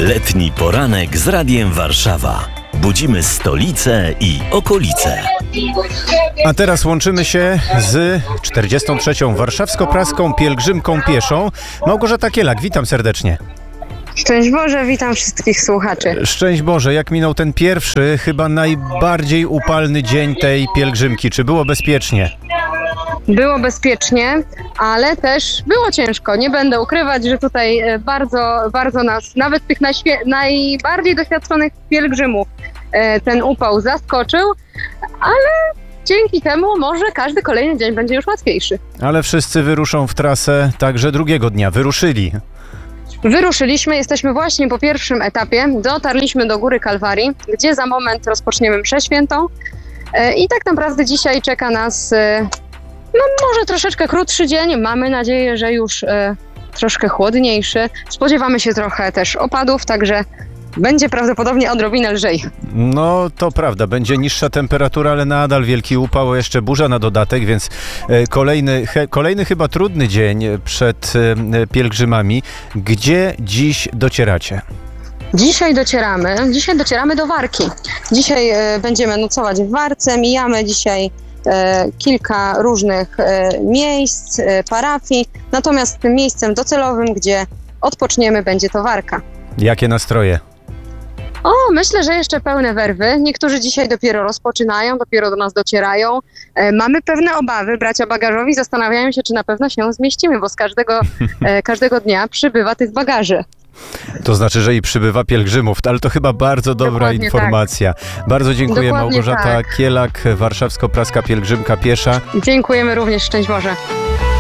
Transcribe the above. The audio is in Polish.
Letni poranek z Radiem Warszawa. Budzimy stolicę i okolice. A teraz łączymy się z 43. warszawsko-praską pielgrzymką pieszą. Małgorzata Kielak, witam serdecznie. Szczęść Boże, witam wszystkich słuchaczy. Szczęść Boże, jak minął ten pierwszy, chyba najbardziej upalny dzień tej pielgrzymki? Czy było bezpiecznie? Było bezpiecznie, ale też było ciężko. Nie będę ukrywać, że tutaj bardzo nas, nawet tych najbardziej doświadczonych pielgrzymów, ten upał zaskoczył, ale dzięki temu może każdy kolejny dzień będzie już łatwiejszy. Ale wszyscy wyruszą w trasę także drugiego dnia. Wyruszyliśmy, jesteśmy właśnie po pierwszym etapie. Dotarliśmy do Góry Kalwarii, gdzie za moment rozpoczniemy mszę świętą. I tak naprawdę dzisiaj czeka nas może troszeczkę krótszy dzień. Mamy nadzieję, że już troszkę chłodniejszy. Spodziewamy się trochę też opadów, także będzie prawdopodobnie odrobinę lżej. No to prawda, będzie niższa temperatura, ale nadal wielki upał, jeszcze burza na dodatek, więc kolejny chyba trudny dzień przed pielgrzymami. Gdzie dziś docieracie? Dzisiaj docieramy do Warki. Dzisiaj będziemy nocować w Warce, mijamy dzisiaj kilka różnych miejsc, parafii, natomiast tym miejscem docelowym, gdzie odpoczniemy, będzie to Warka. Jakie nastroje? Myślę, że jeszcze pełne werwy. Niektórzy dzisiaj dopiero rozpoczynają, dopiero do nas docierają. Mamy pewne obawy. Bracia bagażowi zastanawiają się, czy na pewno się zmieścimy, bo z każdego dnia przybywa tych bagaży. To znaczy, że i przybywa pielgrzymów, ale to chyba bardzo dobra Dokładnie informacja. Tak. Bardzo dziękuję. Dokładnie Małgorzata tak. Kielak, warszawsko-praska pielgrzymka piesza. Dziękujemy również, szczęść Boże.